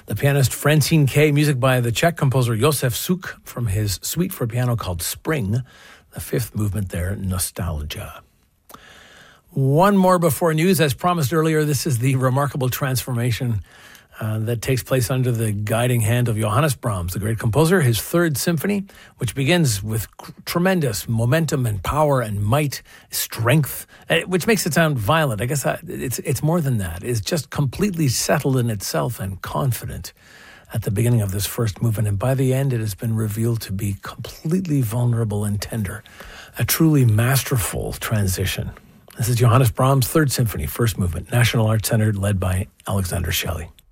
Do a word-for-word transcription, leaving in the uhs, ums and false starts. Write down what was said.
The pianist Francine Kay, music by the Czech composer Josef Suk from his suite for piano called Spring. The fifth movement there, Nostalgia. One more before news. As promised earlier, this is the remarkable transformation uh, that takes place under the guiding hand of Johannes Brahms, the great composer, his third symphony, which begins with c- tremendous momentum and power and might, strength, uh, which makes it sound violent. I guess I, it's it's more than that. It's just completely settled in itself and confident at the beginning of this first movement. And by the end, it has been revealed to be completely vulnerable and tender. A truly masterful transition. This is Johannes Brahms' Third Symphony, first movement, National Arts Center, led by Alexander Shelley.